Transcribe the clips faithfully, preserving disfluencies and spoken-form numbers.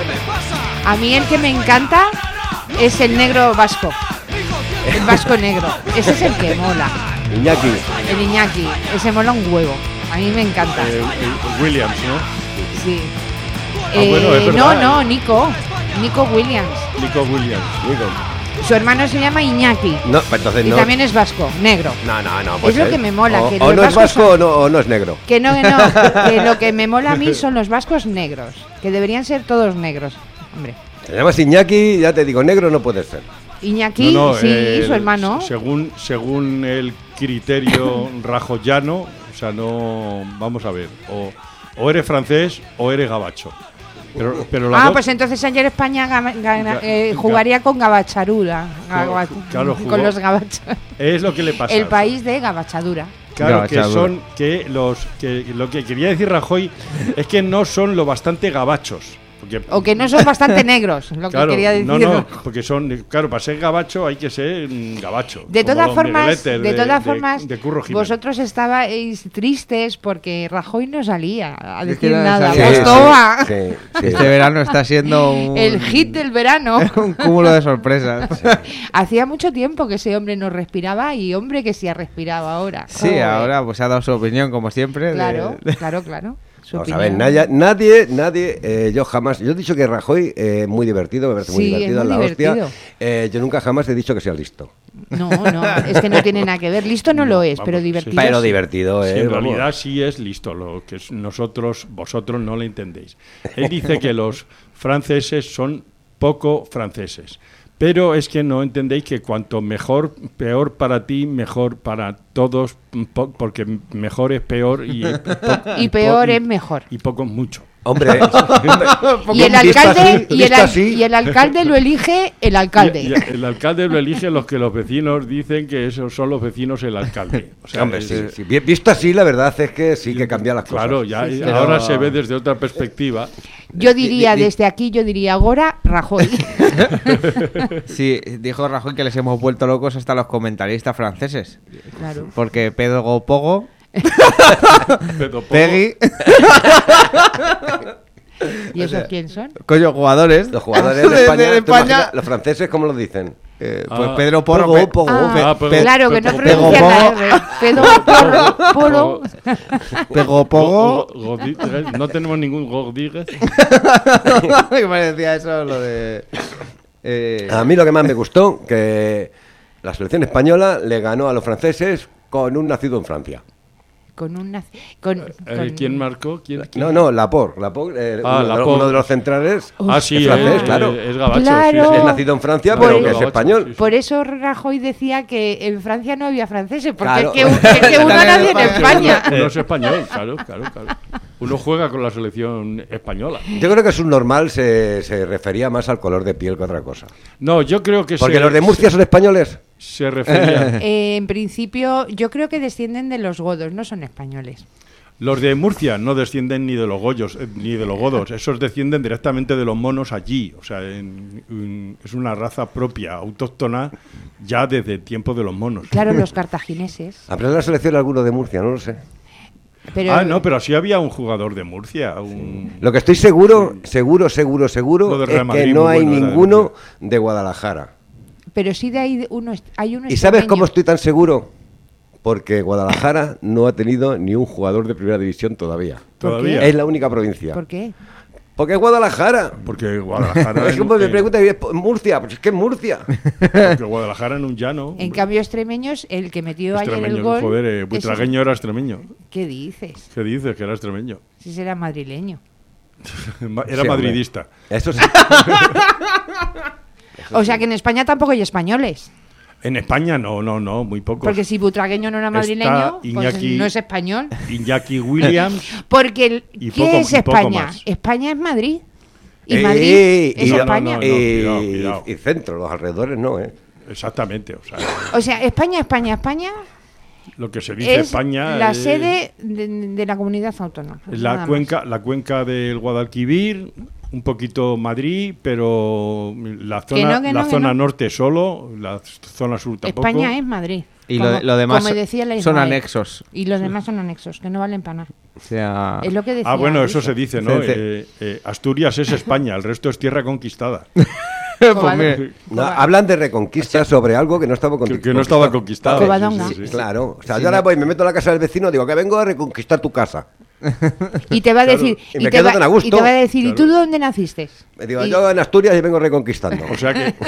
A mí el que me encanta es el negro vasco. El vasco negro. Ese es el que mola. Iñaki. El Iñaki. Ese mola un huevo. A mí me encanta. Eh, eh, Williams, ¿no? Sí. Ah, Eh, bueno, es no, verdad. no, Nico. Nico Williams. Nico Williams. Su hermano se llama Iñaki. No, entonces Y no. también es vasco, negro. No, no, no. Es pues lo es- que me mola. O, que o los no es vascos vasco son- o no, o no es negro. Que no, que no. Que lo que me mola a mí son los vascos negros. Que deberían ser todos negros. Hombre. Te llamas Iñaki, ya te digo, negro no puede ser. Iñaki, No, no, sí, eh, su hermano. Según, según el criterio rajoyano, o sea, no. Vamos a ver. O, o eres francés o eres gabacho. Pero, pero la Ah, do- pues entonces ayer España gana- gana- Ga- eh, ga- jugaría con Gabachadura. Claro, Gaba- claro, jugó. con los gabachos. es lo que le pasa. El país de Gabachadura. Claro, que Gabachadura. son que los que lo que quería decir Rajoy es que no son lo bastante gabachos. Porque, O que no son bastante negros, lo claro, que quería decir. no, no, porque son, claro, para ser gabacho hay que ser mm, gabacho. De como todas los formas, Migueletes de, todas formas, de Curro Jiménez. vosotros estabais tristes porque Rajoy no salía a Es decir que no nada. salía. Pues Sí, toma, Sí, sí. Este verano está siendo un, el hit del verano. un cúmulo de sorpresas. Hacía mucho tiempo que ese hombre no respiraba y hombre que sí ha respirado ahora. Sí, Joder. ahora pues ha dado su opinión como siempre. de- Claro, de- claro, claro. Su Vamos a ver, opinión. nadie, nadie, nadie eh, yo jamás, yo he dicho que Rajoy eh, muy divertido, me parece muy Sí, es divertido, muy la divertido. hostia. Eh, yo nunca jamás he dicho que sea listo. No, no, es que no tiene nada que ver. Listo no, lo es, vamos, pero sí. divertido. Pero sí. divertido, Sí, eh. en vamos. realidad sí es listo, lo que es- nosotros, vosotros no le entendéis. Él dice que los franceses son poco franceses, pero es que no entendéis que cuanto mejor, peor para ti, mejor para todos, po- porque mejor es peor y, po- Y peor po- es mejor. Y poco es mucho. Hombre, Y el visto alcalde así, y el, visto al- así. y el alcalde lo elige el alcalde. Y- y el alcalde lo elige los que los vecinos dicen que esos son los vecinos el alcalde. O sea, Hombre, es- sí, sí. Vi- Visto así, la verdad es que sí que cambia las cosas. Claro, ya Sí, sí. ahora Pero- se ve desde otra perspectiva. Yo diría di- di- desde aquí, yo diría ahora Rajoy. Sí, dijo Rajoy que les hemos vuelto locos hasta los comentaristas franceses. Claro. Porque Pedro Pogo, Pero poco- Peggy, ¿Y esos quién son? coño, jugadores. Los jugadores de, de España, de ¿tú España, imaginas? Los franceses, ¿cómo lo dicen? eh, Ah, pues Pedro Porro. Pogo, Pe- Pogo. Ah, Ah, pero- claro, que no pero- pronuncian la Pogo. R. Pedro Porro, Polo. Pego Pogo. Go- Go- Godíguez, no tenemos ningún Godíguez. Que me decía eso lo de. eh, A mí lo que más me gustó, que la selección española le ganó a los franceses con un nacido en Francia. Con un nazi- con, Eh, con- ¿Quién marcó? ¿Quién, quién? No, no, Laporte. Laporte eh, Ah, uno, de los- Laporte. uno de los centrales Ah, sí, es francés, eh, claro. eh, es gabacho. Claro. sí, Es sí. nacido en Francia, Por pero eso- que es Gabacho, español. sí, sí. Por eso Rajoy decía que en Francia no había franceses, porque Claro. es que, un- es que uno nació en España. Uno es español, claro, claro, claro. Uno juega con la selección española. Yo creo que es un normal, se, se refería más al color de piel que otra cosa. No, yo creo que Porque se, los de Murcia son españoles. se refería. Eh, en principio, yo creo que descienden de los godos, no son españoles. Los de Murcia no descienden ni de los goyos, eh, ni de los godos. Esos descienden directamente de los monos allí. O sea, en- en- es una raza propia, autóctona, ya desde el tiempo de los monos. Claro, los cartagineses. Habrá en la selección alguno de Murcia, no lo sé. Pero, Ah, no, pero sí había un jugador de Murcia. Un... Lo que estoy seguro, seguro, seguro, seguro, Lo de es Real que Madrid, no muy hay bueno, era de ninguno Murcia. de Guadalajara. pero sí de ahí uno, est- hay uno ¿Y sabes extremeño. cómo estoy tan seguro? Porque Guadalajara no ha tenido ni un jugador de primera división todavía. ¿Por Todavía. qué? Es la única provincia. ¿Por qué? Porque es Guadalajara. Porque Guadalajara. Es en- como me en- preguntan, ¿y es Murcia? Pues es que es Murcia. Porque Guadalajara en un llano. En cambio, extremeños, el que metió ayer el extremeño, gol... joder, eh, ese- Buitragueño era extremeño. ¿Qué dices? ¿Qué dices? Que era extremeño. Si será madrileño. Ma- Era Sí, hombre. madridista. Eso sí. O sea que en España tampoco hay españoles. En España no, no, no, muy pocos. Porque si butragueño no era Está madrileño, pues Iñaki- no es español. Iñaki Williams. Porque, el- Y ¿qué poco- es y poco España? más. España es Madrid. Y Eh, Madrid eh, es y- no, no, España. no, y, cuidado, cuidado. y centro, los alrededores no, ¿eh? Exactamente. O sea, O sea, España, España, España lo que se dice es España la es, sede de, de la comunidad autónoma. es la nada cuenca, la cuenca del Guadalquivir, un poquito Madrid, pero la zona, no, que la no, que zona no. norte solo, la zona sur más. tampoco. España es Madrid. Y Como- lo, lo demás como decía la son Ismael. anexos. Y los demás son anexos, que no valen para nada. O sea, Es lo que decía. Ah, bueno, eso Luis. se dice, ¿no? Sí, sí. Eh, eh, Asturias es España, el resto es tierra conquistada. pues Covadonga. mire, No, hablan de reconquista sobre algo que no estaba Que, conquistado. que no estaba conquistada. Covadonga. Sí, sí, sí. Claro, o sea, Sí, yo ahora no. voy, me meto en la casa del vecino, digo que vengo a reconquistar tu casa. Y te va a Claro, decir. y Y, me te quedo va, tan a gusto. y te va a decir, ¿y tú Claro. dónde naciste? Me digo, Y- yo en Asturias y vengo reconquistando. O sea que,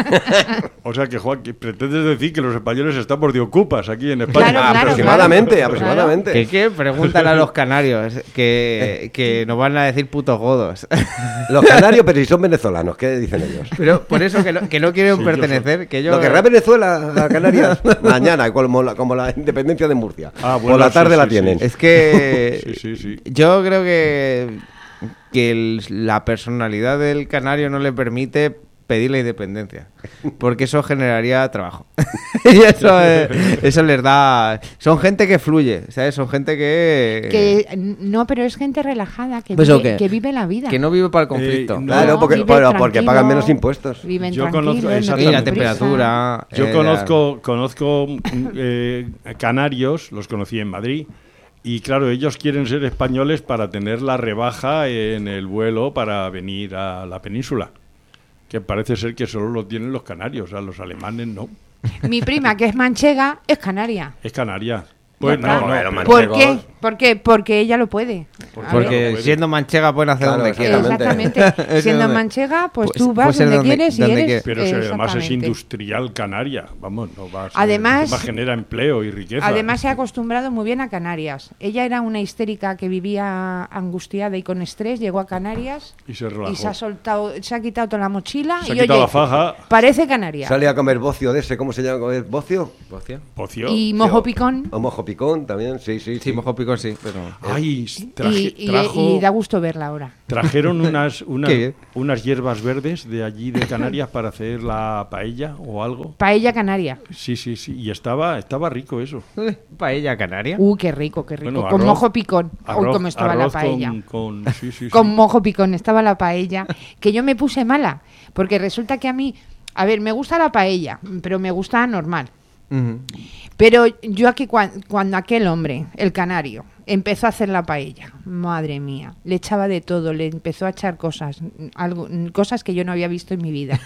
o sea que Juan, que pretendes decir que los españoles estamos de ocupas aquí en España. Claro, claro, aproximadamente, claro. aproximadamente. ¿qué, qué? Pregúntale a los canarios que, que nos van a decir putos godos. Los canarios, pero si son venezolanos, ¿qué dicen ellos? Pero por eso que no, que no quieren Sí, yo pertenecer, que yo... Lo querrá Venezuela a Canarias mañana, como la, como la independencia de Murcia. Ah, Por bueno, la tarde sí, la sí, tienen. sí. Es que Sí, sí, sí. yo creo que, que el- la personalidad del canario no le permite pedir la independencia, porque eso generaría trabajo. Y eso, eh, eso les da... Son gente que fluye, ¿sabes? Son gente que... Que, no, pero es gente relajada, que, Pues, ¿o vive, qué? que vive la vida. que no vive para el conflicto. Eh, no. Claro, porque, vive bueno, porque tranquilo, pagan menos impuestos. Viven Yo tranquilos, conozco- no Y exactamente. la tienen prisa. temperatura... Yo eh, conozco, conozco mm, eh, canarios, los conocí en Madrid, y claro, ellos quieren ser españoles para tener la rebaja en el vuelo para venir a la península, que parece ser que solo lo tienen los canarios, a los alemanes no. Mi prima, que es manchega, es canaria. Es Canaria. Pues Ya no, está. no, Pero pero- ¿Por manchegos. qué? ¿Por qué? Porque ella lo puede. Porque- A Porque ver. puede. siendo manchega pueden hacer Claro, donde quieran. exactamente. Exactamente. Es Siendo donde- manchega, pues Pues- tú vas puede ser donde, donde- quieres y donde eres. quieras. Pero si además es exactamente. industrial Canaria, vamos, no va a ser- Además- encima genera empleo y riqueza. Además se ha acostumbrado muy bien a Canarias. Ella era una histérica que vivía angustiada y con estrés, llegó a Canarias y se relajó. y se ha soltado, se ha quitado toda la mochila Se ha y quitado oye, la faja. parece Canaria. Sale a comer bocio de ese, ¿cómo se llama? ¿Comer bocio? Pocio. Y mojo picón. O mojo picón también, sí, sí. Sí, mojo picón sí, pero... Ay, traje- Y, y- trajo- y da gusto verla ahora. trajeron unas, unas, Qué bien. unas hierbas verdes de allí de Canarias para hacer la paella o algo. Paella canaria. Sí, sí, sí. Y estaba, estaba rico eso. Paella canaria. Uh, qué rico, qué rico. Bueno, con arroz- mojo picón. Uy, Arroz- cómo estaba la arroz paella. Con, con- sí, sí, sí. Con mojo picón estaba la paella, que yo me puse mala, porque resulta que a mí, a ver, me gusta la paella, pero me gusta normal. Ujú. Pero yo aquí cuan- cuando aquel hombre, el canario, empezó a hacer la paella, madre mía, le echaba de todo, le empezó a echar cosas, algo, cosas que yo no había visto en mi vida.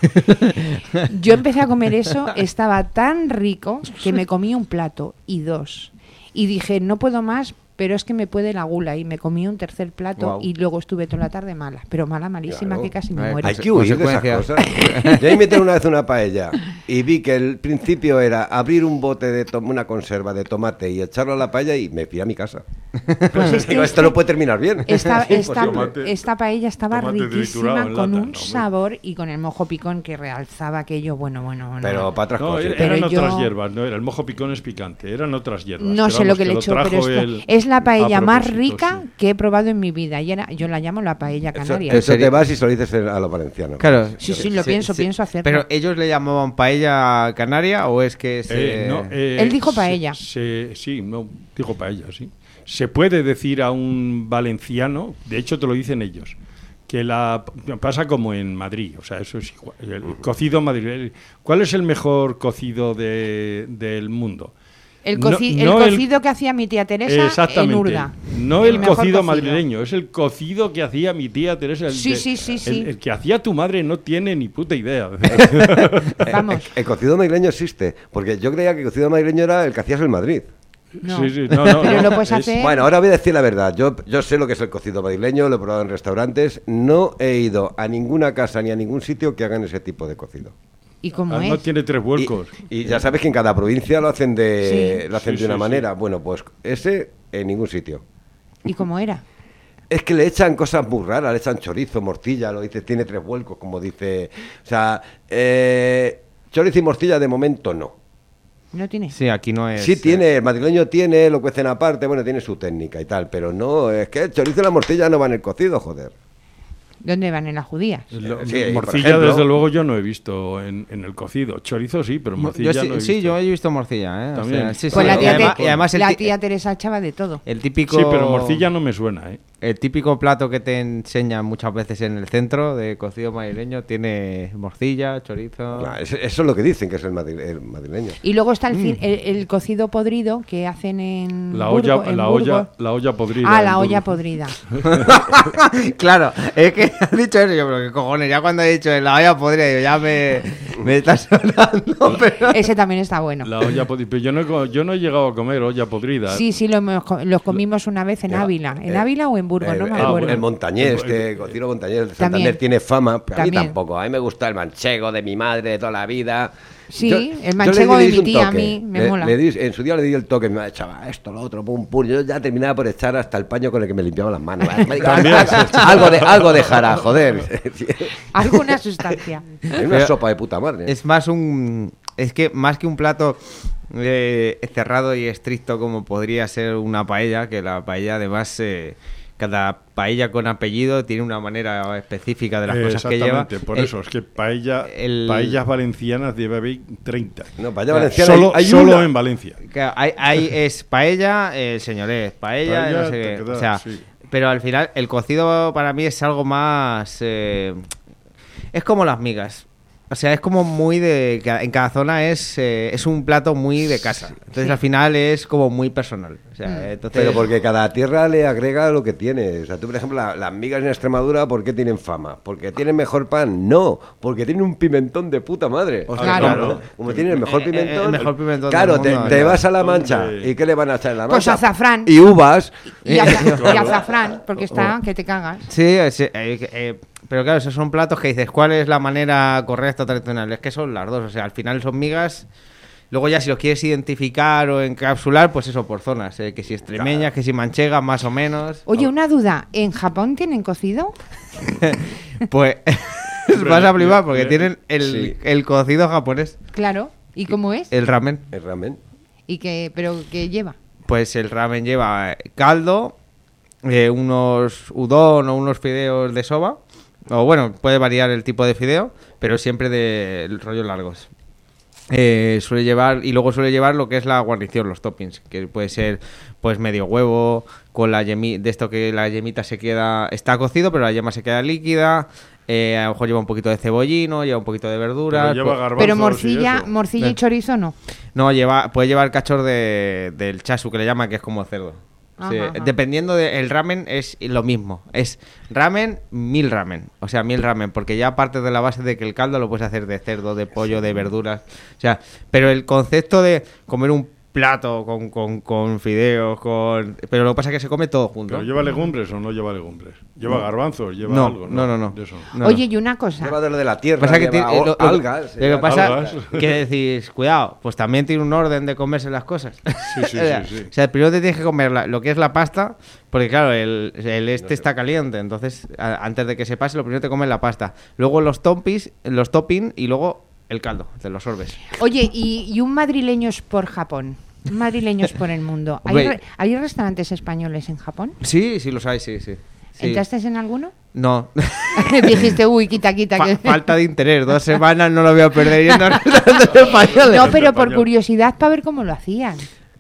Yo empecé a comer eso, estaba tan rico que me comí un plato y dos. Y dije, no puedo más, pero es que me puede la gula. Y me comí un tercer plato Guau. y luego estuve toda la tarde mala, pero mala, malísima, Claro. que casi me Ay, muero. Hay que huir de esas Consecuencias. cosas. Yo invité una vez una paella y vi que el principio era abrir un bote de tom- una conserva de tomate y echarlo a la paella y me fui a mi casa. Pues es que Digo, esto este- no puede terminar bien. Esta, Sí, esta, imposible. Tomate- esta paella estaba tomate triturado riquísima, en con lata, un no, sabor y con el mojo picón que realzaba aquello, bueno, bueno, bueno. Pero para otras No, cosas. er- Pero eran yo- otras hierbas, no era el mojo picón es picante, eran otras hierbas. No Pero sé vamos, lo que le lo echó, pero trajo esto él es la paella a más propósito, rica sí. que he probado en mi vida. Y era, yo la llamo la paella Eso, canaria. eso serio? te vas y se lo dices a los valencianos. Claro. Sí, sí, lo pienso, pienso hacerlo. Pero ellos le llamaban paella canaria o es que se... Eh, no, eh, Él dijo se- paella. se- sí, no, dijo paella, sí. Se puede decir a un valenciano, de hecho te lo dicen ellos, que la pasa como en Madrid, o sea, eso es igual. El cocido madrileño. ¿Cuál es el mejor cocido de- del mundo? el, no- coci- no el el- cocido que hacía mi tía Teresa Exactamente. en Urda. No el, mejor cocido madrileño, es el cocido que hacía mi tía Teresa. El, Sí, de- sí, sí, el- sí. el que hacía tu madre no tiene ni puta idea. Vamos. El, el cocido madrileño existe, porque yo creía que el cocido madrileño era el que hacías en Madrid. No. Sí, sí, no, no, Pero no, lo puedes es- hacer. Bueno, ahora voy a decir la verdad. Yo, yo sé lo que es el cocido madrileño, lo he probado en restaurantes. No he ido a ninguna casa ni a ningún sitio que hagan ese tipo de cocido. ¿Y cómo Ah, no es? tiene tres vuelcos. Y, y ya sabes que en cada provincia lo hacen de, Sí. lo hacen Sí, de una sí, manera. Bueno, pues ese en ningún sitio. ¿Y cómo era? Es que le echan cosas muy raras, le echan chorizo, morcilla, lo dice, tiene tres vuelcos, como dice. O sea, eh, chorizo y morcilla de momento no. ¿No tiene? Sí, aquí no es... Sí tiene, el madrileño tiene, lo cuecen aparte, bueno, tiene su técnica y tal, pero no, es que el chorizo y la morcilla no van en el cocido, joder. ¿Dónde van en las judías? Lo- Sí, por morcilla, ejemplo. desde luego, yo no he visto en, en el cocido. Chorizo sí, pero morcilla Yo sí, no he visto. sí, yo he visto morcilla, ¿eh? O También. sea, sí, Pues sí. la Y tía, además, Te- y además el, la ti- tía Teresa echaba de todo. el típico... Sí, pero morcilla no me suena, ¿eh? El típico plato que te enseñan muchas veces en el centro de cocido madrileño tiene morcilla, chorizo... Claro, eso, eso es lo que dicen que es el, madri- el madrileño. Y luego está el, fin- el, el cocido podrido que hacen en La Burgo- olla, en la Burgos. olla, la olla podrida. Ah, en la olla Burgos. podrida. Claro, es que has dicho eso, yo, pero qué cojones, ya cuando he dicho en la olla podría, digo, ya me, me está sonando, pero... Ese también está bueno. La olla podrida. Pero yo no, he, co- yo no he llegado a comer olla podrida. Sí, sí, lo hemos co- los comimos una vez en Ya, Ávila. ¿En eh, Ávila o en Burgos? No el, me el- acuerdo. el montañés, El- que cocino montañés de También. Santander tiene fama, pero a mí También. tampoco. A mí me gusta el manchego de mi madre de toda la vida. Sí, el le manchego di- de le di mi un tía, a toque. mí me Le- mola. le di- en su día le di el toque, me echaba esto, lo otro, pum, pum. Yo ya terminaba por echar hasta el paño con el que me limpiaba las manos. También. algo, de, algo dejará, joder. Alguna sustancia. Es una Pero sopa de puta madre. Es más un... Es que más que un plato eh, cerrado y estricto como podría ser una paella, que la paella además... eh, cada paella con apellido tiene una manera específica de las Eh, cosas que lleva. exactamente, por El- eso, es que paella, el- paellas valencianas debe haber treinta. No, para allá valenciana Solo, hay, hay solo una. en Valencia. Que hay, hay- es paella, el señorés, paella, Paella, no sé te qué. queda, O sea, sí. pero al final el cocido para mí es algo más... eh, es como las migas. O sea, es como muy de... ca- En cada zona es, eh, es un plato muy de casa. Entonces Sí. al final es como muy personal. O sea, Mm. entonces... Pero porque cada tierra le agrega lo que tiene. O sea, tú, por ejemplo, la- las migas en Extremadura, ¿por qué tienen fama? ¿Porque tienen mejor pan? No, porque tienen un pimentón de puta madre. Hostia, Claro. Como, como tienen el mejor Eh, eh, eh, pimentón. el mejor pimentón Claro, del te, mundo, te claro. vas a La Mancha. Hombre. ¿Y qué le van a echar en La Pues Mancha? azafrán. Y uvas. Y, aza- y Claro. azafrán, porque está que te cagas. Sí, es- eh, eh, pero claro, esos son platos que dices, ¿cuál es la manera correcta o tradicional? Es que son las dos, o sea, al final son migas. Luego ya si los quieres identificar o encapsular, pues eso, por zonas, eh, que si extremeñas, que si manchegas, más o menos. Oye, una duda. ¿En Japón tienen cocido? Pues vas a flipar porque Sí. tienen el, Sí. el cocido japonés, Claro. ¿Y cómo es? el ramen. El ramen. ¿Y qué, pero qué lleva? Pues el ramen lleva eh, caldo, eh, unos udon o unos fideos de soba. O bueno, puede variar el tipo de fideo, pero siempre de rollos largos. Eh, suele llevar, y luego suele llevar lo que es la guarnición, los toppings, que puede ser pues medio huevo, con la yemi, de esto que la yemita se queda, está cocido, pero la yema se queda líquida. Eh, a lo mejor lleva un poquito de cebollino, lleva un poquito de verdura. Pero lleva co- garbanzos Pero y morcilla, eso. morcilla y Eh. chorizo no. No, lleva, puede llevar cachor de, del chasu, que le llaman, que es como cerdo. Sí, Ajá, ajá. dependiendo del ramen es lo mismo. Es ramen, mil ramen. O sea, mil ramen. Porque ya parte de la base de que el caldo lo puedes hacer de cerdo, de pollo, de verduras. O sea, pero el concepto de comer un plato con, con, con fideos, con... Pero lo que pasa es que se come todo junto. ¿Pero lleva legumbres o no lleva legumbres? ¿Lleva garbanzos? ¿Lleva No, algo? no, no, no. De eso. No, Oye, no. y una cosa. Lleva de lo de la tierra. Pasa que lleva ti- eh, o- lo- lo- algas. Lo que lleva- pasa algas. que decís, cuidado, pues también tiene un orden de comerse las cosas. Sí, sí, o, sea, sí, sí. o sea, primero te tienes que comer la- lo que es la pasta, porque claro, el, el este está caliente, entonces a- antes de que se pase, lo primero te comes la pasta. Luego los toppings, los topping y luego el caldo, te lo sorbes. Oye, y, y un madrileño es por Japón. Un madrileño es por el mundo. ¿Hay, Hombre. re- ¿Hay restaurantes españoles en Japón? Sí, sí los hay, sí, sí. sí. ¿Entraste en alguno? No. Dijiste, uy, quita, quita. Fa- que- falta de interés, dos semanas no lo voy a perder yendo a restaurantes españoles. No, pero por español. curiosidad para ver cómo lo hacían.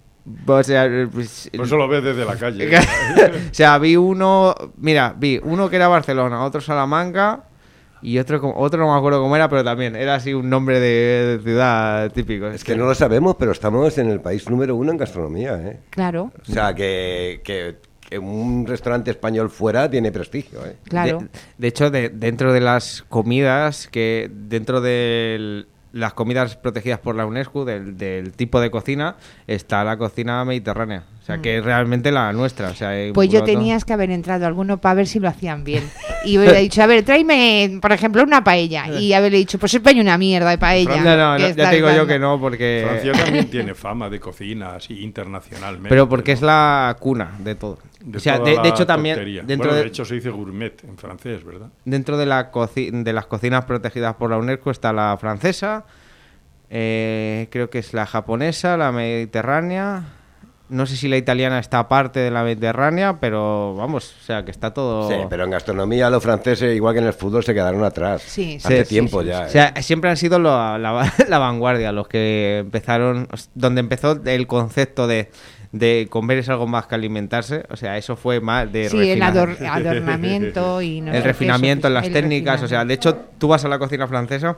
O sea, pues, Pues eso lo ves desde la calle. o sea, vi uno, mira, vi uno que era Barcelona, otro Salamanca y otro como- otro no me acuerdo cómo era, pero también era así un nombre de, de ciudad típico. Es que no lo sabemos, pero estamos en el país número uno en gastronomía, ¿eh? Claro, O sea, que, que, que un restaurante español fuera tiene prestigio, ¿eh? claro. De, de hecho, de- dentro de las comidas, que dentro de las comidas protegidas por la UNESCO, del, del tipo de cocina, está la cocina mediterránea. O sea, que es realmente la nuestra. O sea, hay- Pues yo por lo tanto- tenías que haber entrado a alguno para ver si lo hacían bien. Y hubiera dicho, a ver, tráeme, por ejemplo, una paella. Y haberle dicho, pues España una mierda de paella. No, no, que no, ya estás te digo yo dando. que no, porque... Francia también tiene fama de cocina, así internacionalmente. Pero porque es la cuna de todo. De o sea, toda de, la de hecho también tontería. dentro Bueno, de, de hecho se dice gourmet en francés, ¿verdad? dentro de la coci- de las cocinas protegidas por la UNESCO está la francesa, eh, creo que es la japonesa, la mediterránea no sé si la italiana está aparte de la mediterránea, pero vamos, o sea, que está todo... Sí, pero en gastronomía los franceses, igual que en el fútbol, se quedaron atrás. Sí, Hace sí, tiempo sí, ya. sí, ¿eh? O sea, siempre han sido lo- la, la vanguardia, los que empezaron, donde empezó el concepto de, de comer es algo más que alimentarse, o sea, eso fue más de Sí, el refina- ador- adornamiento y no sé el qué, refinamiento en eso, las el técnicas, o sea, de hecho, refinamiento. tú vas a la cocina francesa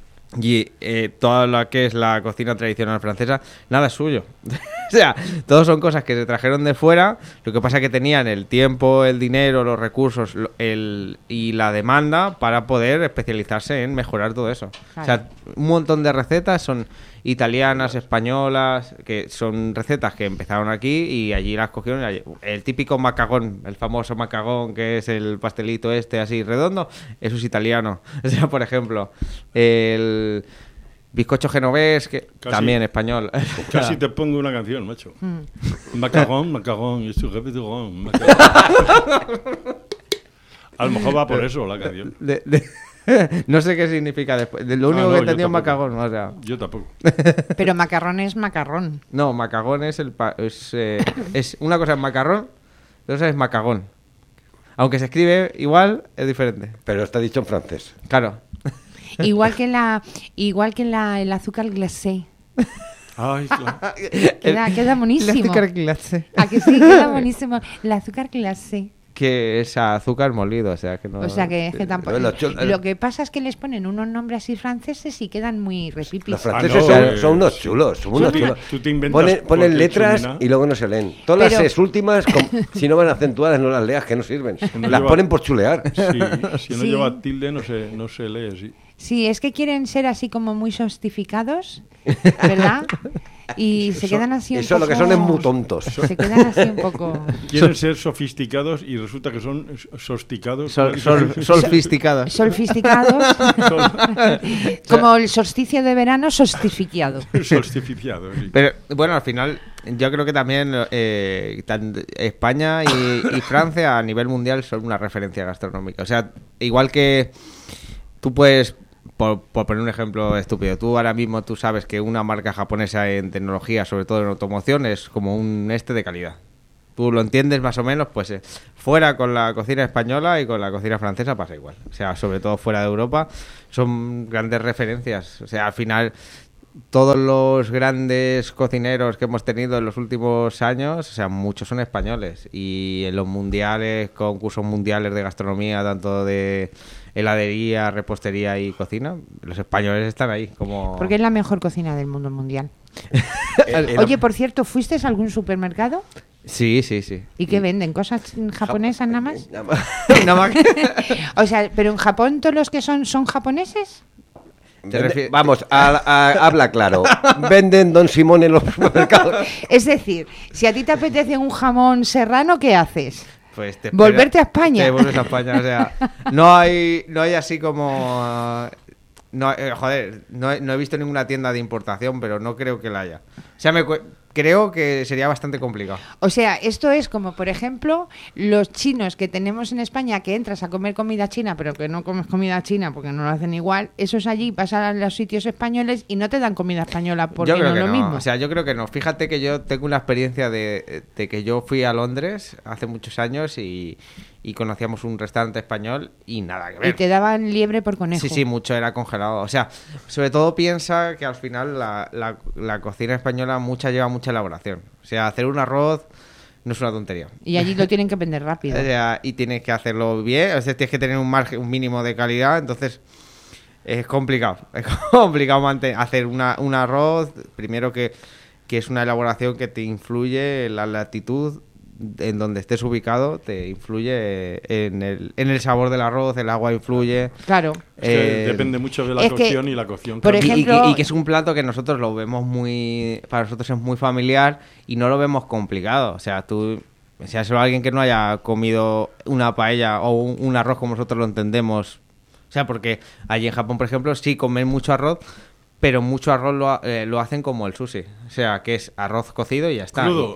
y eh, toda la que es la cocina tradicional francesa, nada es suyo. O sea, todos son cosas que se trajeron de fuera, lo que pasa es que tenían el tiempo, el dinero, los recursos lo- el, y la demanda para poder especializarse en mejorar todo eso. O sea, un montón de recetas son italianas, españolas, que son recetas que empezaron aquí y allí las cogieron. y allí- El típico macagón, el famoso macagón, que es el pastelito este así redondo, eso es italiano. O sea, por ejemplo, el bizcocho genovés, que Casi- también español. Casi te pongo una canción, macho. Mm. Macarrón, macarrón, y su jefe de ron, macarrón. A lo mejor va por eso la canción. De- de- no sé qué significa después. De- Lo Ah, único no, que yo entendí es tampoco. macagón. O sea, Yo tampoco. Pero macarrón es macarrón. no, macagón es el pa- es, eh, es una cosa es macarrón, la otra es macagón. Aunque se escribe igual, es diferente. Pero está dicho en francés. Claro. Igual que la, igual que la, el azúcar glacé. Ay, claro. Queda, queda buenísimo. El azúcar glacé. ¿A que sí? Queda buenísimo. El azúcar glacé. Que es azúcar molido, o sea que no. O sea que, es que tampoco. Bueno, yo- Lo que pasa es que les ponen unos nombres así franceses y quedan muy repipis. Los franceses Ah, no, son, eh, son unos chulos, son unos tú te- chulos. tú te inventas Ponen, ponen cualquier letras chulina. y luego no se leen. Todas Pero- las es últimas, com- si no van acentuadas, no las leas, que no sirven. No Las lleva- ponen por chulear. Sí, si no Sí. lleva tilde no se, no se lee así. Sí, es que quieren ser así como muy sostificados, ¿verdad? Y se Eso- quedan así un Eso poco... lo que son es muy tontos. Se quedan así un poco... Quieren ser sofisticados y resulta que son sosticados. Sol, sol, sofisticados. Sofisticados, como el solsticio de verano sostificado. Sostificiados, sí. Pero bueno, al final, yo creo que también eh, tan- España y, y Francia a nivel mundial son una referencia gastronómica. O sea, igual que tú puedes, por, por poner un ejemplo estúpido, tú ahora mismo tú sabes que una marca japonesa en tecnología, sobre todo en automoción, es como un este de calidad. Tú lo entiendes más o menos, pues eh, fuera con la cocina española y con la cocina francesa pasa igual. O sea, sobre todo fuera de Europa, son grandes referencias. O sea, al final todos los grandes cocineros que hemos tenido en los últimos años, o sea, muchos son españoles. Y en los mundiales, concursos mundiales de gastronomía, tanto de heladería, repostería y cocina, los españoles están ahí como... Porque es la mejor cocina del mundo mundial. El- el- Oye, por cierto, ¿fuiste a algún supermercado? Sí, sí, sí. ¿Y qué venden? ¿Cosas japonesas nada más? Nada más. Nada más que- O sea, ¿pero en Japón todos los que son son japoneses? Te refier- Vamos, a- a- habla claro. Venden Don Simón en los supermercados. Es decir, si a ti te apetece un jamón serrano, ¿qué haces? Pues te Volverte a España. Te vuelves a España, o sea, no hay, no hay así como... uh, no, eh, joder, no he, no he visto ninguna tienda de importación, pero no creo que la haya. O sea, me, cu- creo que sería bastante complicado. O sea, esto es como, por ejemplo, los chinos que tenemos en España, que entras a comer comida china, pero que no comes comida china porque no lo hacen igual. Esos allí pasan a los sitios españoles y no te dan comida española porque yo creo no es que lo no. mismo. O sea, yo creo que no. Fíjate que yo tengo una experiencia de, de que yo fui a Londres hace muchos años y, y conocíamos un restaurante español y nada que ver. Y te daban liebre por conejo. Sí, sí, mucho era congelado. O sea, sobre todo piensa que al final la, la, la cocina española mucha lleva mucha elaboración. O sea, hacer un arroz no es una tontería. Y allí lo tienen que vender rápido. O sea, y tienes que hacerlo bien, o sea, tienes que tener un margen, un mínimo de calidad, entonces es complicado. Es complicado mantener, hacer una, un arroz, primero que, que es una elaboración que te influye la latitud en donde estés ubicado, te influye en el, en el sabor del arroz, el agua influye. Claro. Es que Eh, depende mucho de la es que, cocción y la cocción. por cambia. Y- y, ejemplo- que, y que es un plato que nosotros lo vemos muy... Para nosotros es muy familiar y no lo vemos complicado. O sea, tú... O sea, solo alguien que no haya comido una paella o un, un arroz como nosotros lo entendemos. O sea, porque allí en Japón, por ejemplo, sí comen mucho arroz, pero mucho arroz lo, ha- eh, lo hacen como el sushi. O sea, que es arroz cocido y ya está. Crudo.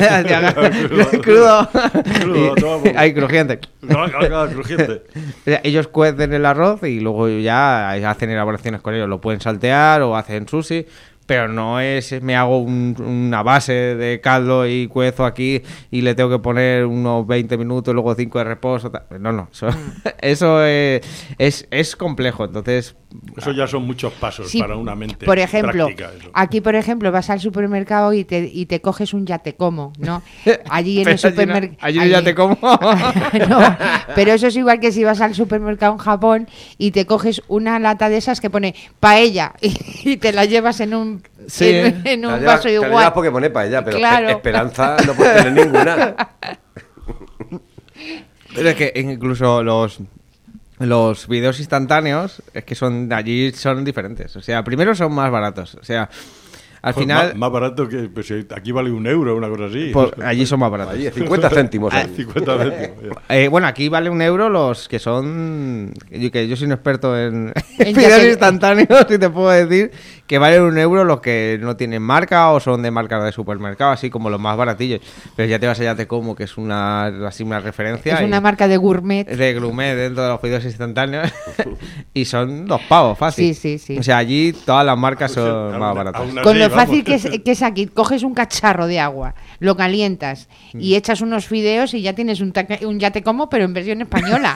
Crudo. Crudo. Crudo, Y- todo. Ay, crujiente. No, no, no, crujiente. O sea, ellos cuecen el arroz y luego ya hacen elaboraciones con ellos. Lo pueden saltear o hacen sushi, pero no es me hago un- una base de caldo y cuezo aquí y le tengo que poner unos veinte minutos, luego cinco de reposo. ta- No, no, eso, eso es, es, es complejo, entonces... Eso ya son muchos pasos Sí, para una mente por ejemplo, práctica, eso. aquí por ejemplo vas al supermercado y te, y te coges un ya te como, ¿no? Allí en Pero el supermercado... allí no- allí ya te como. No, pero eso es igual que si vas al supermercado en Japón y te coges una lata de esas que pone paella y, y te la llevas en un, Sí. en, en Te un la llevas- vaso te la llevas igual. porque pone para ella, pero Claro. espe- esperanza no puede tener ninguna. Pero es que incluso los los videos instantáneos es que son de allí son diferentes. O sea, primero son más baratos. O sea, al Pues final más, más barato que pues, si aquí vale un euro, una cosa así. pues, allí son más baratos. Allí, cincuenta céntimos. allí. cincuenta céntimos. Eh, bueno, aquí vale un euro los que son... Yo, que yo soy un experto en En videos ya te- instantáneos y te puedo decir que valen un euro los que no tienen marca o son de marca de supermercado, así como los más baratillos. Pero ya te vas allá te como, que es una, así una referencia. Es y- una marca de gourmet. de Glumet dentro de los videos instantáneos y son dos pavos, fácil. Sí, sí, sí. O sea, allí todas las marcas son Aún- más aún baratas. así, Con lo vamos. fácil que es, que es aquí, coges un cacharro de agua, lo calientas Mm. y echas unos fideos y ya tienes un, taca- un ya te como, pero en versión española.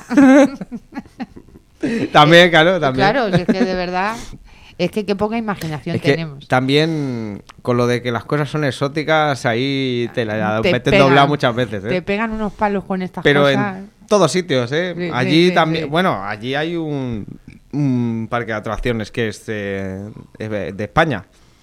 También, claro, también. Claro, si es que de verdad, es que qué poca imaginación Es que tenemos. también con lo de que las cosas son exóticas, ahí te la Te te pegan, doblado muchas veces, ¿eh? Te pegan unos palos con estas Pero cosas. en todos sitios, ¿eh? Sí, Allí sí, sí, también, sí. bueno, allí hay un, un parque de atracciones que es eh, de, de España.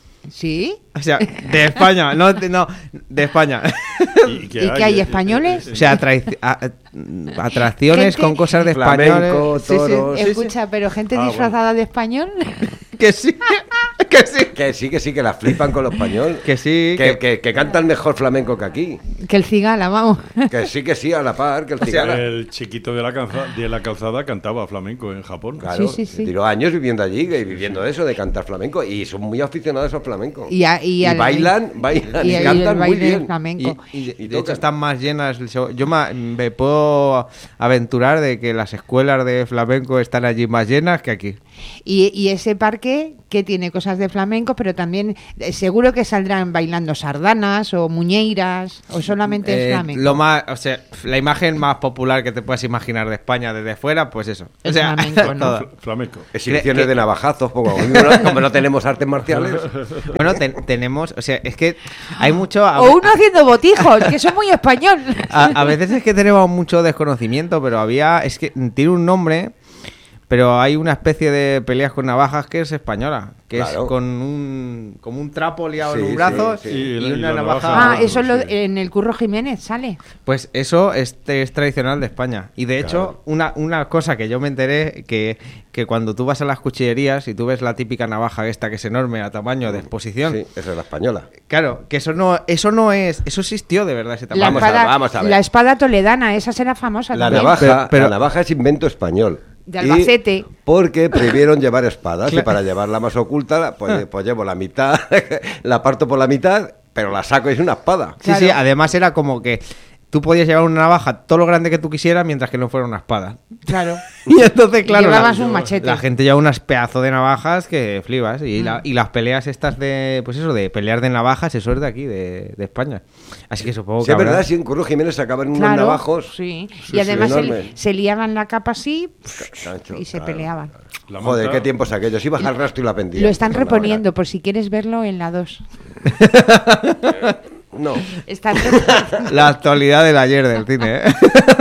¿Sí? O sea, de España, no, de- no, de España. ¿Y ¿Y qué hay, españoles? O sea, atraici- a- a- atracciones Gente- con cosas de Flamenco, españoles. Sí, sí, toros. escucha, pero gente Ah, disfrazada de español. Que sí, que sí. Que sí, que sí, que la flipan con lo español. Que sí, Que, que- que, que cantan mejor flamenco que aquí. Que el cigala, vamos. Que sí, que sí, a la par, que el sea, cigala. El chiquito de la, calza- de la calzada cantaba flamenco en Japón. Claro, Sí, sí, sí. tiró años viviendo allí y viviendo eso de cantar flamenco y son muy aficionados al flamenco. Y, a- y Y al- bailan, bailan y, y el cantan muy baile bien. flamenco. Y, y- Y de hecho tocan. están más llenas. el show. Yo ma- me puedo aventurar de que las escuelas de flamenco están allí más llenas que aquí. Y, y ese parque que tiene cosas de flamenco, pero también eh, seguro que saldrán bailando sardanas o muñeiras o solamente Eh, es flamenco. lo más, o sea, la imagen más popular que te puedes imaginar de España desde fuera, pues eso. O El sea, flamenco, ¿no? todo. Fl- Flamenco. Exhibiciones que- de navajazos, como, como no- como no tenemos artes marciales. Bueno, ten- tenemos, o sea, es que hay mucho. A, O uno haciendo botijos, que son muy español. a- a veces es que tenemos mucho desconocimiento, pero había, es que tiene un nombre. Pero hay una especie de peleas con navajas que es española, que Claro. es con un como un trapo liado en Sí, un brazo sí, sí. y, Y la- una y la navaja. navaja- Ah, eso sí. lo- en el Curro Jiménez sale. Pues eso es, es tradicional de España. Y de hecho, Claro. una, una cosa que yo me enteré, que, que cuando tú vas a las cuchillerías y tú ves la típica navaja esta que es enorme a tamaño de exposición, Sí, esa es la española. claro, que eso no, eso no es, eso existió de verdad ese La tamaño. Vamos a- espada, vamos a ver. la espada toledana, esa será famosa La también. navaja, Pero- pero- la navaja es invento español. De Albacete. Y porque prohibieron llevar espadas y Claro. para llevarla más oculta, pues, pues llevo la mitad, la parto por la mitad, pero la saco y es una espada. Sí, Claro. sí, además era como que tú podías llevar una navaja todo lo grande que tú quisieras mientras que no fuera una espada. Claro. Y entonces, claro, Llevabas la, un machete. la gente lleva unas pedazos de navajas que flipas. Y, Mm. la- y las peleas estas de, pues eso, de pelear de navajas, eso es de aquí, de, de España. Así que supongo Si que es habrá- verdad, si en Curro Jiménez sacaban unos Claro, navajos. sí. Sí, Y además sí, se, enorme. se liaban la capa así Cacho, y se claro. peleaban. La Joder, manta- qué tiempos aquellos. Ibas al rastro y la pendía. Lo están Con la reponiendo, por si quieres verlo en la dos. vara. No. Están reponiendo. La actualidad del ayer del cine, ¿eh?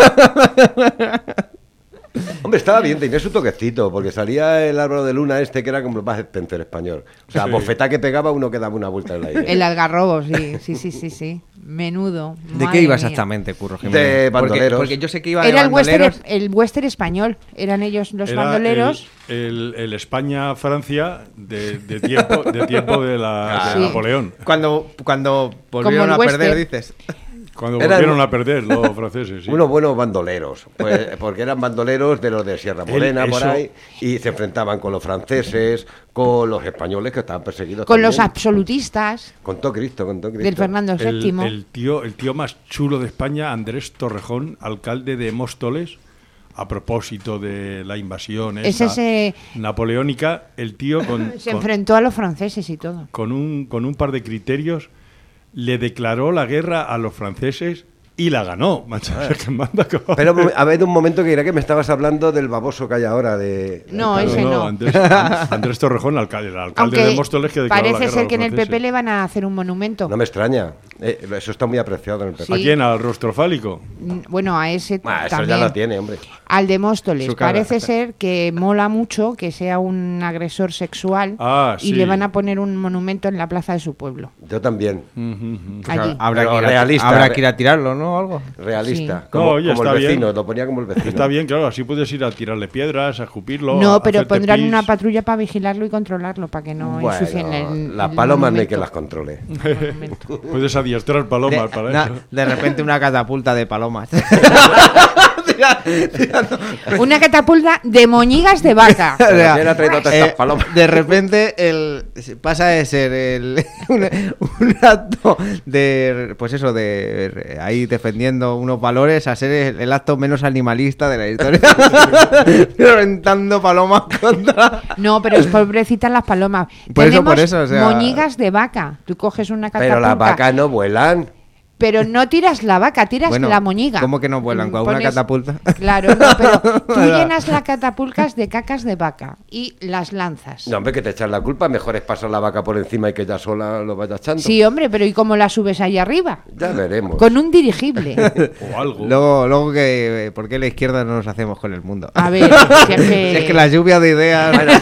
Hombre, estaba bien, tenía su toquecito, porque salía el Álvaro de Luna este que era como el más Spencer español. O sea, Sí. bofetá que pegaba uno que daba una vuelta en el aire. El algarrobo, sí, sí, sí, sí, sí. Menudo. ¿De madre qué iba mía. exactamente, Curro De Jiménez? Porque- bandoleros. Porque, yo sé que iba de Era el western, bandoleros. el western español. Eran ellos los Era bandoleros. El, el- el España-Francia de, de tiempo, de tiempo de, la, de Sí. Napoleón. Cuando, cuando volvieron el a perder, western. dices. Cuando Eran- volvieron a perder los franceses. Sí. Unos buenos bandoleros, pues, porque eran bandoleros de los de Sierra Morena, El- por eso- ahí, y se enfrentaban con los franceses, con los españoles que estaban perseguidos Con los también. absolutistas Con todo Cristo, con todo Cristo. del Fernando el, séptimo. el tío, el tío más chulo de España, Andrés Torrejón, alcalde de Móstoles, a propósito de la invasión Es esa ese- napoleónica, el tío con, Se con, enfrentó a los franceses y todo. con un, con un par de criterios le declaró la guerra a los franceses y la ganó, macho. O sea, que manda como- Pero a ver, un momento que era que me estabas hablando del baboso que hay ahora de... No, del- ese no. Andrés, Andrés Torrejón, alcalde, el alcalde Aunque de Móstoles, que declaró la parece guerra a ser los que en el P P franceses. le van a hacer un monumento. No me extraña. Eh, eso está muy apreciado en el P P. ¿A Sí. quién? ¿Al rostro fálico? Mm, Bueno, a ese Ah, eso también. ya lo tiene, hombre. Al de Móstoles. Su cara. Parece ser que mola mucho que sea un agresor sexual Ah, y sí. le van a poner un monumento en la plaza de su pueblo. Yo también. Ujú. Pues Allí. habrá, Pero que ir a, realista, habrá re- que ir a tirarlo, ¿no? Algo. Realista. Sí. Como, No, oye, como está el vecino, bien. lo ponía como el vecino. Está bien, claro, así puedes ir a tirarle piedras, a escupirlo. No, a pero hacerte pondrán pis. una patrulla para vigilarlo y controlarlo, para que no Bueno, ensucien el, las el palomas no hay que monumento. las controle. El monumento. Puedes adiestrar palomas De, para na- eso. de repente una catapulta de palomas. Una catapulta de moñigas de vaca. Pero O sea, ¿quién ha traído todas eh, estas palomas? de repente el, pasa de ser el, un, un acto de, pues eso, de ahí defendiendo unos valores a ser el, el acto menos animalista de la historia. Reventando palomas contra... No, pero es pobrecitas las palomas. Por eso, Tenemos por eso, o sea- moñigas de vaca. Tú coges una catapulta. Pero las vacas no vuelan. Pero no tiras la vaca, tiras Bueno, la moñiga. ¿cómo que no vuelan? ¿Con una Pones- catapulta? Claro, no, pero tú Verdad. llenas las catapultas de cacas de vaca y las lanzas. No, hombre, que te echan la culpa. Mejor es pasar la vaca por encima y que ella sola lo vaya echando. Sí, hombre, pero ¿y cómo la subes ahí arriba? Ya veremos. Con un dirigible. O algo. Luego, luego que, ¿por qué la izquierda no nos hacemos con el mundo? A ver, si es que... Es que la lluvia de ideas... Bueno,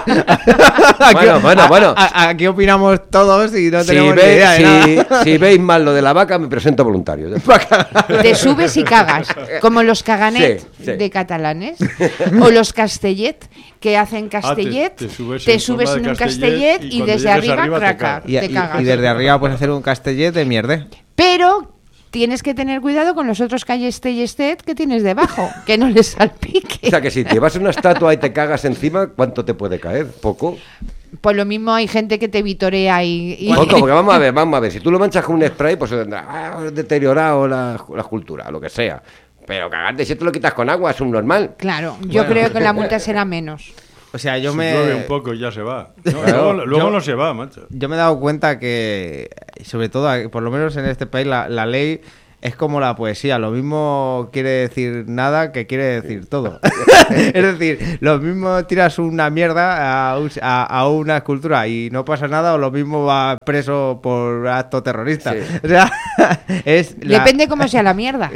eh, bueno, bueno, bueno. A- a- Aquí opinamos todos y no Si, tenemos ni ve- idea de nada. si, si veis mal lo de la vaca, me presento voluntario. Te subes y cagas, como los caganet Sí, sí. de catalanes, o los castellet, que hacen castellet, Ah, te- te subes te en subes forma de en un castellet castellet y y, cuando desde llegues arriba, arriba te craca, cagas. Y, te y- cagas. y desde arriba puedes hacer un castellet de mierda. Pero tienes que tener cuidado con los otros callesteyestet que tienes debajo, que no les salpique. O sea, que si te vas a una estatua y te cagas encima, ¿cuánto te puede caer? ¿Poco? Pues lo mismo hay gente que te vitorea y... y- Poco, porque vamos a ver, vamos a ver. Si tú lo manchas con un spray, pues ah, deteriorado la, la escultura, lo que sea. Pero cagarte, si te lo quitas con agua, es un normal. Claro, yo creo que la multa será menos. O sea, yo Si me... llueve un poco y ya se va. No, Claro, luego luego yo- no se va, macho. Yo me he dado cuenta que, sobre todo, por lo menos en este país, la, la ley es como la poesía. Lo mismo quiere decir nada que quiere decir todo. Es decir, lo mismo tiras una mierda a, un- a- a una escultura y no pasa nada, o lo mismo va preso por acto terrorista. Sí. O sea, es... la- Depende cómo sea la mierda.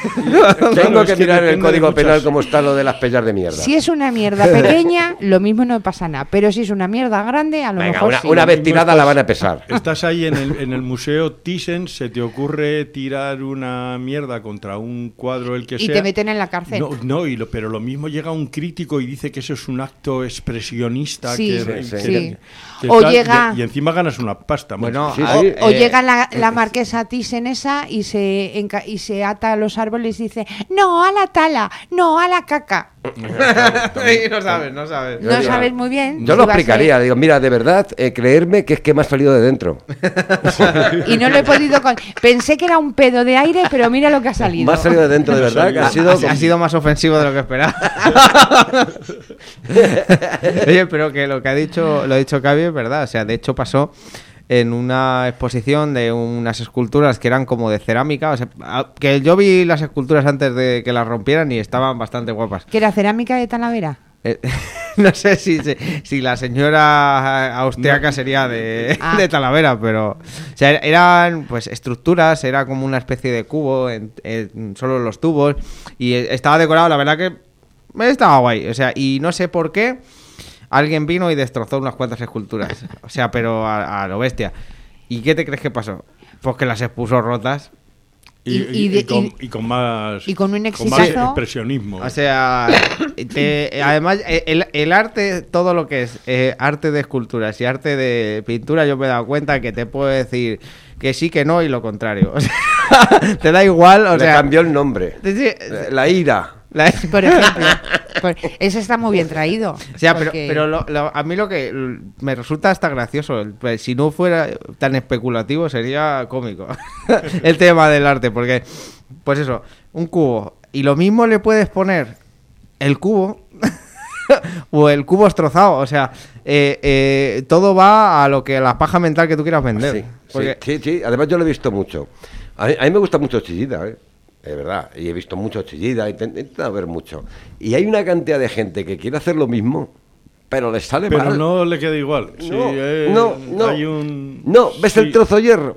Tengo es que que mirar en el depende de Código muchas- Penal cómo está lo de las pellas de mierda. Si es una mierda pequeña, lo mismo no pasa nada. Pero si es una mierda grande, a lo Venga, mejor una, sí. una vez mismo tirada estás- la van a pesar. Estás ahí en el, en el museo Thyssen, se te ocurre tirar una mierda contra un cuadro, el que Y sea. te meten en la cárcel. No, no y lo, pero lo mismo llega un crítico y dice que eso es un acto expresionista. Sí, que, sí, que- sí. que O tal, llega- y, y encima ganas una pasta. macho. Bueno, Sí, a- sí. O eh, llega la, la marquesa Thyssen esa y se, enca- y se ata a los árboles y dice, no a la tala, no a la caca. no sabes, no sabes. Yo No digo- sabes muy bien. Yo si lo va a ser- explicaría, digo, mira, de verdad, eh, creerme que es que me ha salido de dentro. Y no lo he podido... con- Pensé que era un pedo de aire, pero mira lo que ha salido. Me ha salido de dentro, de verdad, que ha sido... Ha, ha sido más ofensivo de lo que esperaba. Oye, pero que lo que ha dicho, lo ha dicho Cavi es verdad. O sea, de hecho pasó en una exposición de unas esculturas que eran como de cerámica. O sea, a- que yo vi las esculturas antes de que las rompieran y estaban bastante guapas. ¿Que era cerámica de Talavera? Eh, no sé si, si, si la señora austriaca sería de, Ah. de Talavera, pero o sea, eran pues estructuras, era como una especie de cubo, en, en solo los tubos, y estaba decorado, la verdad que estaba guay, o sea, y no sé por qué alguien vino y destrozó unas cuantas esculturas, o sea, pero a, a lo bestia. ¿Y qué te crees que pasó? Pues que las expuso rotas. Y, Y- y- y de- y con, y- y con más y con un más exitazo. expresionismo. O sea, te- además, el, el arte, todo lo que es eh, arte de esculturas y arte de pintura, yo me he dado cuenta que te puedo decir que sí, que no y lo contrario. O sea, te da igual, o Le sea... cambió el nombre. sí, sí, La ira. la- Por ejemplo. Por- ese está muy bien traído. O sea, pero, porque- pero lo- lo- a mí lo que l- me resulta hasta gracioso, el- pues, si no fuera tan especulativo, sería cómico el tema del arte, porque, pues eso, un cubo, y lo mismo le puedes poner el cubo o el cubo destrozado. O sea, eh, eh, todo va a lo que la paja mental que tú quieras vender. Sí, Porque- sí, sí, sí. Además yo lo he visto mucho. A mí, a mí me gusta mucho Chillida, ¿eh? Es verdad. Y he visto mucho Chillida, he intentado ver mucho. Y hay una cantidad de gente que quiere hacer lo mismo, pero les sale Pero mal. no le queda igual. Sí, no, eh, no, no. Hay un... No, ves sí, el trozo de hierro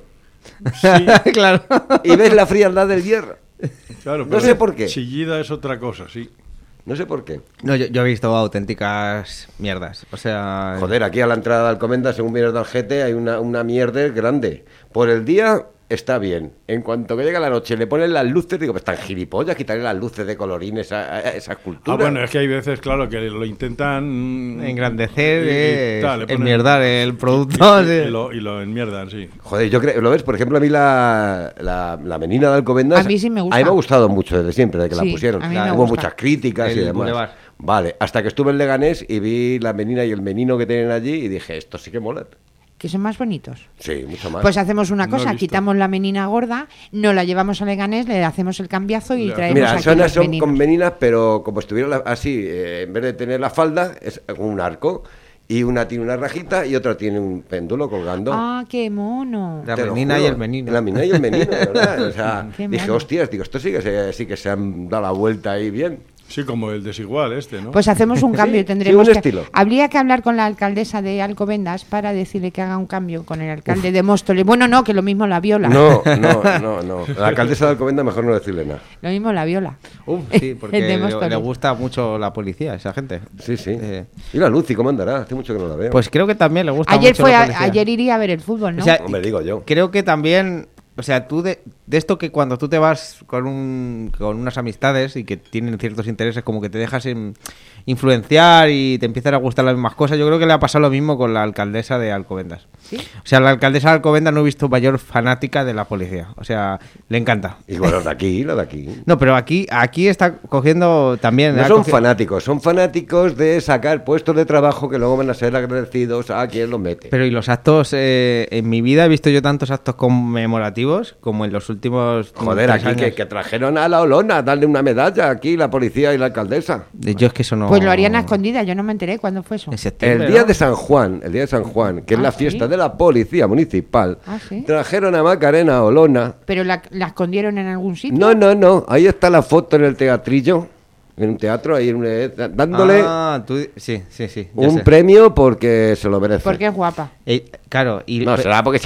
sí, claro. y ves la frialdad del hierro. claro, No pero sé por qué. Chillida es otra cosa, sí. No sé por qué. No, yo, yo he visto auténticas mierdas. O sea, Joder, aquí a la entrada de Alcobendas, según vienes del G T, hay una, una mierda grande. Por el día está bien. En cuanto que llega la noche, le ponen las luces, digo, pues están gilipollas, quitarle las luces de colorines a, a esa escultura. Ah, bueno, es que hay veces, claro, que lo intentan... engrandecer, y- y eh, tal, le ponen- enmierdar el producto. Y, sí. y lo, y lo enmierdan, sí. Joder, yo creo, ¿lo ves? Por ejemplo, a mí la, la, la menina de Alcobendas... A mí sí me gusta. A mí me ha gustado mucho desde siempre, desde que Sí, la pusieron. a mí me Hubo gusta. muchas críticas y El demás. Boulevard. Vale, hasta que estuve en Leganés y vi la menina y el menino que tienen allí y dije, esto sí que mola. Que son más bonitos. Sí, mucho más. Pues hacemos una No he cosa, visto. quitamos la menina gorda, nos la llevamos a Leganés, le hacemos el cambiazo y Ya. traemos Mira, aquí son, los son meninos. con meninas, pero como estuviera la- así, eh, en vez de tener la falda, es con un arco. Y una tiene una rajita y otra tiene un péndulo colgando. Ah, qué mono. La Te lo menina juro. y el menino. La menina y el menino, de ¿verdad? O sea, Qué dije, mono. hostias, digo, esto sí que, se, sí que se han dado la vuelta ahí bien. Sí, como el desigual este, ¿no? Pues hacemos un cambio, Sí, tendremos sí, un que... estilo. Habría que hablar con la alcaldesa de Alcobendas para decirle que haga un cambio con el alcalde de Móstoles. Bueno, no, que lo mismo la viola. No, no, no, no. La alcaldesa de Alcobendas mejor no decirle nada. Lo mismo la viola. Uf, sí, porque El de le, Móstoles. le gusta mucho la policía, esa gente. Sí, sí. Eh, ¿Y la Lucy cómo andará? Hace mucho que no la veo. Pues creo que también le gusta Ayer mucho fue, la a- policía. ayer iría a ver el fútbol, ¿no? O sea, Hombre, digo yo. Creo que también, o sea, tú de, de esto que cuando tú te vas con un, con unas amistades y que tienen ciertos intereses, como que te dejas en- influenciar y te empiezan a gustar las mismas cosas, yo creo que le ha pasado lo mismo con la alcaldesa de Alcobendas. ¿Sí? O sea, la alcaldesa de Alcobendas no he visto mayor fanática de la policía. O sea, le encanta. Y bueno, los de aquí, los de aquí. No, pero aquí, aquí está cogiendo también... No ha son cogido- fanáticos, son fanáticos de sacar puestos de trabajo que luego van a ser agradecidos a quien los mete. Pero y los actos, eh, en mi vida he visto yo tantos actos conmemorativos como en los últimos Joder, tres aquí años. que, que trajeron a la Olona a darle una medalla aquí, la policía y la alcaldesa. Yo es que eso no... Pues lo harían a escondidas, yo no me enteré cuándo fue eso. En septiembre, El día ¿no? de San Juan, el día de San Juan, que es Ah, la ¿sí? fiesta de la policía municipal, Ah, ¿sí? trajeron a Macarena Olona. Pero la, la escondieron en algún sitio. No, no, no, ahí está la foto en el teatrillo, en un teatro, ahí en un- eh, dándole Ah, tú... Sí, sí, sí. ya un sé. premio porque se lo merece. Porque es guapa. Eh, claro, y... No, será porque